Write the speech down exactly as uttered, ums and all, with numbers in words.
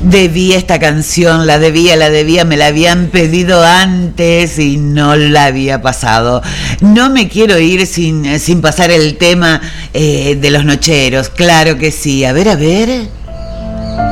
Debía esta canción, la debía, la debía, me la habían pedido antes y no la había pasado. No me quiero ir sin, sin pasar el tema eh, de los nocheros, claro que sí. A ver, a ver.